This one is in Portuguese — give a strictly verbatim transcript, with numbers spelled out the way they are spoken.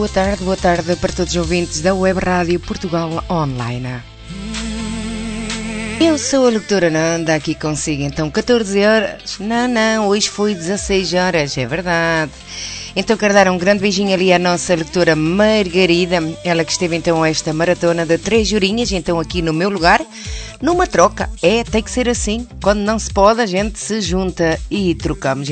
Boa tarde, boa tarde para todos os ouvintes da Web Rádio Portugal Online. Eu sou a locutora Nanda, aqui consigo então catorze horas. Não, não, hoje foi dezasseis horas, é verdade. Então quero dar um grande beijinho ali à nossa locutora Margarida, ela que esteve então a esta maratona de três horinhas, então aqui no meu lugar, numa troca. É, tem que ser assim, quando não se pode a gente se junta e trocamos.